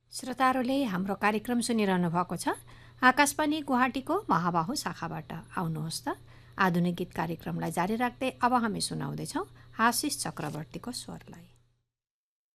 श्रोताहरूले हाम्रो कार्यक्रम सुनिरहनु भएको छ। आकाशवाणी गुवाहाटीको महाबाहु शाखाबाट। आउनुहोस् त आधुनिक गीत कार्यक्रमलाई जारी राख्दै अब हामी सुनाउँदैछौँ आशिष चक्रवर्तीको स्वरलाई।